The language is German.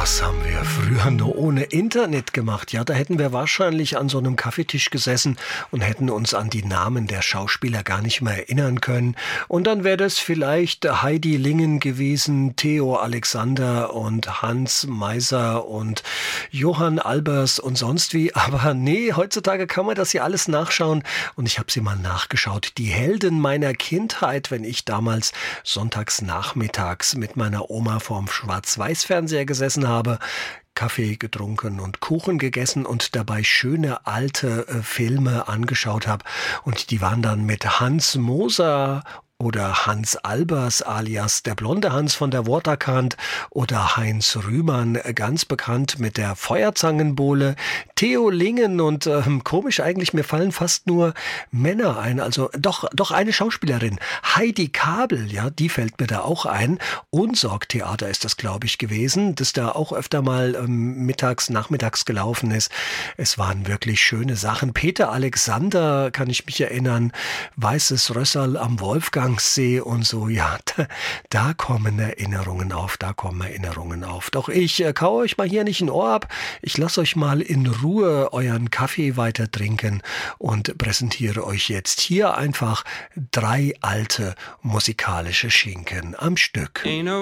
Was haben wir früher nur ohne Internet gemacht? Ja, da hätten wir wahrscheinlich an so einem Kaffeetisch gesessen und hätten uns an die Namen der Schauspieler gar nicht mehr erinnern können. Und dann wäre das vielleicht Heidi Lingen gewesen, Theo Alexander und Hans Meiser und Johann Albers und sonst wie. Aber nee, heutzutage kann man das hier alles nachschauen. Und ich habe sie mal nachgeschaut. Die Helden meiner Kindheit, wenn ich damals sonntags nachmittags mit meiner Oma vorm Schwarz-Weiß-Fernseher gesessen habe, Kaffee getrunken und Kuchen gegessen und dabei schöne alte Filme angeschaut habe. Und die waren dann mit Hans Moser oder Hans Albers alias der blonde Hans von der Waterkant oder Heinz Rühmann, ganz bekannt mit der Feuerzangenbowle, Theo Lingen und komisch eigentlich, mir fallen fast nur Männer ein, also doch eine Schauspielerin, Heidi Kabel, ja, die fällt mir da auch ein. Unsorgtheater ist das, glaube ich, gewesen, das da auch öfter mal nachmittags gelaufen ist. Es waren wirklich schöne Sachen. Peter Alexander, kann ich mich erinnern, Weißes Rösserl am Wolfgangsee und so, ja, da kommen Erinnerungen auf. Doch ich kaue euch mal hier nicht ein Ohr ab. Ich lasse euch mal in Ruhe euren Kaffee weiter trinken und präsentiere euch jetzt hier einfach 3 alte musikalische Schinken am Stück. Ain't no